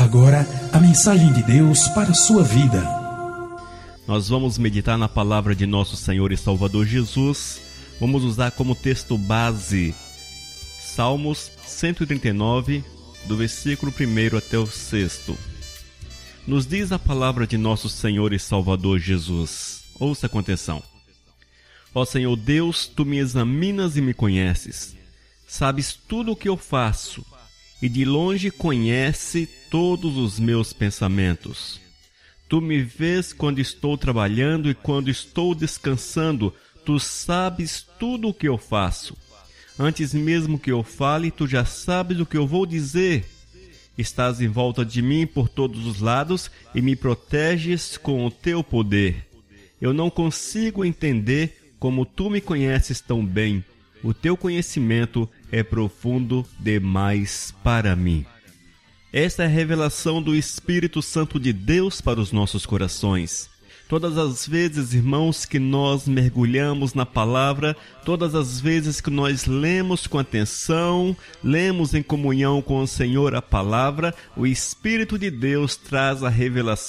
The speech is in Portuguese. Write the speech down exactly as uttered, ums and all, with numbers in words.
agora a mensagem de Deus para a sua vida. Nós vamos meditar na palavra de nosso Senhor e Salvador Jesus. Vamos usar como texto base Salmos cento e trinta e nove, do versículo primeiro até o sexto. Nos diz a palavra de nosso Senhor e Salvador Jesus. Ouça com atenção. Ó Senhor Deus, Tu me examinas e me conheces. Sabes tudo o que eu faço, e de longe conhece todos os meus pensamentos. Tu me vês quando estou trabalhando e quando estou descansando. Tu sabes tudo o que eu faço. Antes mesmo que eu fale, Tu já sabes o que eu vou dizer. Estás em volta de mim por todos os lados e me proteges com o Teu poder. Eu não consigo entender como Tu me conheces tão bem. O Teu conhecimento é profundo demais para mim. Esta é a revelação do Espírito Santo de Deus para os nossos corações. Todas as vezes, irmãos, que nós mergulhamos na palavra, todas as vezes que nós lemos com atenção, lemos em comunhão com o Senhor a palavra, o Espírito de Deus traz a revelação